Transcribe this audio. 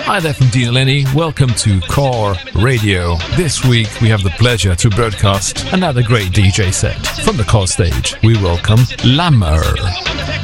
Hi there from Dean Lenny. Welcome to Core Radio. This week we have the pleasure to broadcast another great DJ set. From the Core stage, we welcome Lammer.